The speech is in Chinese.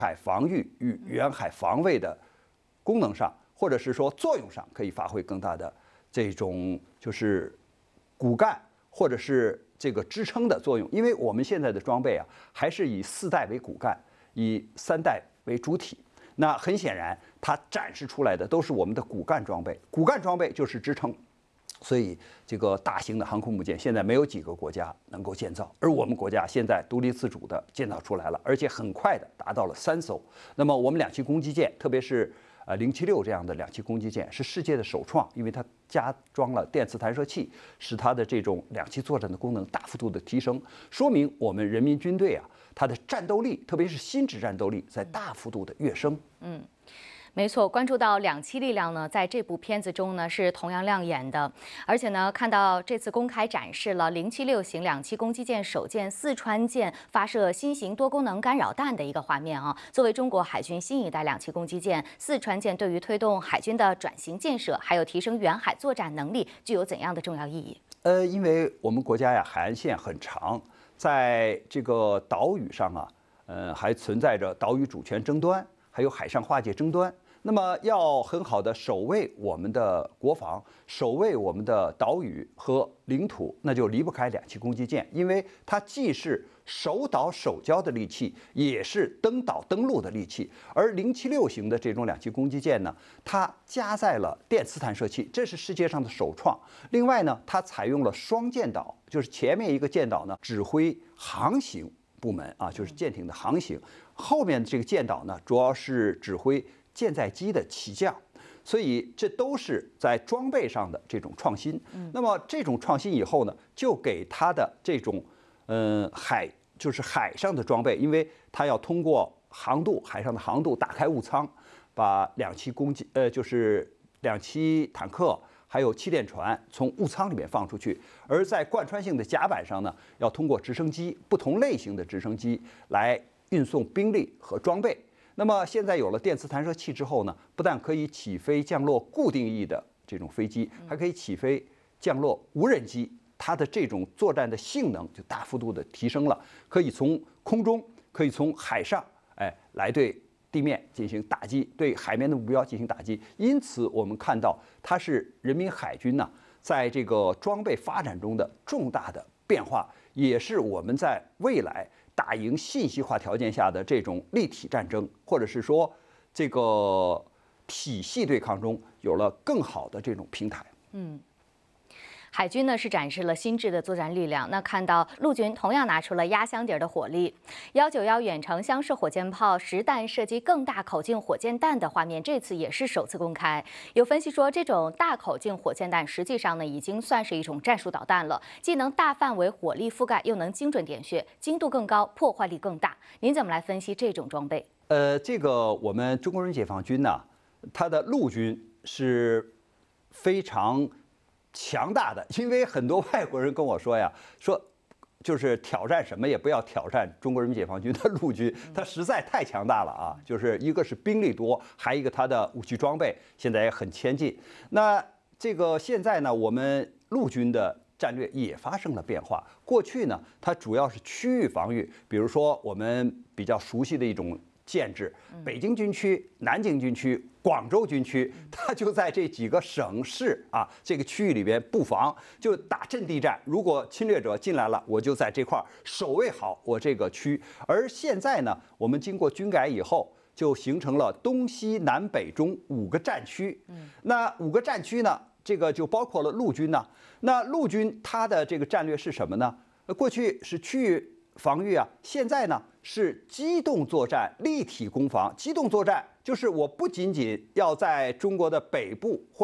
海防御与远海防卫的功能上，或者是说作用上，可以发挥更大的这种就是骨干或者是这个支撑的作用。因为我们现在的装备啊，还是以4代为骨干，以3代为主体。那很显然，它展示出来的都是我们的骨干装备，骨干装备就是支撑。所以，这个大型的航空母舰现在没有几个国家能够建造，而我们国家现在独立自主的建造出来了，而且很快的达到了3艘。那么我们2栖攻击舰，特别是076这样的2栖攻击舰是世界的首创，因为它加装了电磁弹射器，使它的这种2栖作战的功能大幅度的提升，说明我们人民军队啊，它的战斗力，特别是心智战斗力，在大幅度的跃升。 没错，关注到两栖力量呢，在这部片子中呢是同样亮眼的，而且呢，看到这次公开展示了076型2栖攻击舰首舰四川舰发射新型多功能干扰弹的一个画面啊。作为中国海军新一代2栖攻击舰，四川舰对于推动海军的转型建设，还有提升远海作战能力，具有怎样的重要意义？ 因为我们国家呀，海岸线很长，在这个岛屿上啊，还存在着岛屿主权争端，还有海上划界争端。那么要很好的守卫我们的国防，守卫我们的岛屿和领土，那就离不开2栖攻击舰，因为它既是守岛守礁的利器，也是登岛登陆的利器。而076型的这种2栖攻击舰呢，它加载了电磁弹射器，这是世界上的首创。另外呢，它采用了双舰岛，就是前面一个舰岛呢指挥航行部门啊，就是舰艇的航行，后面这个舰岛呢主要是指挥舰载机的起降，所以这都是在装备上的这种创新。那么这种创新以后呢，就给它的这种就是海上的装备，因为它要通过海上的航渡打开物舱，把2栖就是2栖坦克还有气垫船从物舱里面放出去，而在贯穿性的甲板上呢，要通过直升机不同类型的直升机来运送兵力和装备。那么现在有了电磁弹射器之后呢，不但可以起飞降落固定翼的这种飞机，还可以起飞降落无人机，它的这种作战的性能就大幅度的提升了，可以从空中，可以从海上，来对地面进行打击，对海面的目标进行打击。因此，我们看到它是人民海军呢，在这个装备发展中的重大的变化，也是我们在未来打赢信息化条件下的这种立体战争，或者是说这个体系对抗中有了更好的这种平台。 海军呢是展示了新制的作战力量，那看到陆军同样拿出了压箱底的火力，191远程相射火箭炮实弹射击更大口径火箭弹的画面，这次也是首次公开。有分析说，这种大口径火箭弹实际上呢已经算是一种战术导弹了，既能大范围火力覆盖，又能精准点穴，精度更高，破坏力更大。您怎么来分析这种装备？ 这个我们中国人民解放军呢，它的陆军是非常强大的，因为很多外国人跟我说呀，说就是挑战什么也不要挑战中国人民解放军的陆军，它实在太强大了啊！就是一个是兵力多，还一个它的武器装备现在也很先进。那这个现在呢，我们陆军的战略也发生了变化。过去呢，它主要是区域防御，比如说我们比较熟悉的一种建制，北京军区、南京军区、广州军区，它就在这几个省市啊这个区域里边布防，就打阵地战。如果侵略者进来了，我就在这块守卫好我这个区。而现在呢，我们经过军改以后，就形成了东西南北中5个战区。那5个战区呢，这个就包括了陆军呢。那陆军它的这个战略是什么呢？过去是区域防御啊，现在呢是机动作战、立体攻防。机动作战就是我不仅仅要在中国的北部或